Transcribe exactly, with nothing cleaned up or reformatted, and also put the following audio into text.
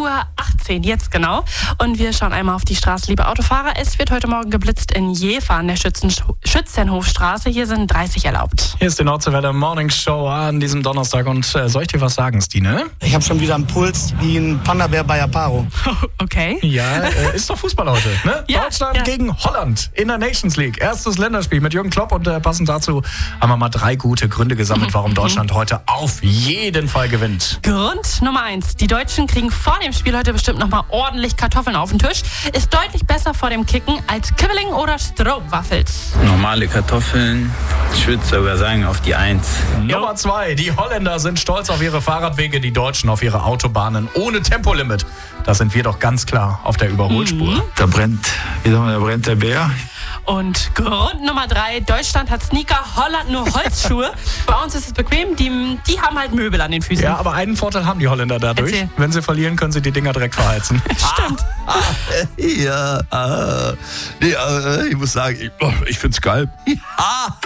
Uhr achtzehn, jetzt genau. Und wir schauen einmal auf die Straße, liebe Autofahrer. Es wird heute Morgen geblitzt in Jever an der Schützen- Schützenhofstraße. Hier sind dreißig erlaubt. Hier ist die Nordseewelle Morning Show an diesem Donnerstag. Und äh, soll ich dir was sagen, Stine? Ich habe schon wieder einen Puls wie ein Panda-Bär bei Aparo. Okay. Ja, äh, ist doch Fußball heute, ne? Ja, Deutschland ja. gegen Holland in der Nations League. Erstes Länderspiel mit Jürgen Klopp. Und äh, passend dazu haben wir mal drei gute Gründe gesammelt, warum Deutschland heute auf jeden Fall gewinnt. Grund Nummer eins. Die Deutschen kriegen vor dem Spiel heute bestimmt nochmal ordentlich Kartoffeln auf den Tisch. Ist deutlich besser vor dem Kicken als Kibbeling oder Stroopwafels. Normale Kartoffeln, ich würde sogar sagen auf die Eins. Nummer zwei. Die Holländer sind stolz auf ihre Fahrradwege, die Deutschen auf ihre Autobahnen ohne Tempolimit. Da sind wir doch ganz klar auf der Überholspur. Mhm. Da brennt, wie sagen wir, da brennt der Bär. Und Grund Nummer drei. Deutschland hat Sneaker, Holland nur Holzschuhe. Bei uns ist es bequem, die, die haben halt Möbel an den Füßen. Ja, aber einen Vorteil haben die Holländer dadurch. Erzähl. Wenn sie verlieren, können sie die Dinger direkt verheizen. Stimmt. Ja, ah, nee, äh, ich muss sagen, ich, ich find's geil.